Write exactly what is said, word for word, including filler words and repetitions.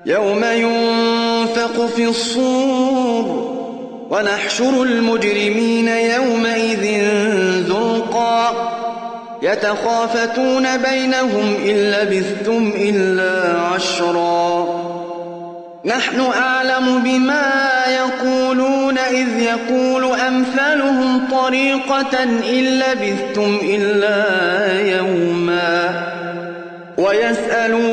يوم ينفخ في الصور ونحشر المجرمين يومئذ زرقا يتخافتون بينهم إن لبثتم إلا عشرا نحن أعلم بما يقولون إذ يقول أمثلهم طريقة إن لبثتم إلا يوما ويسألون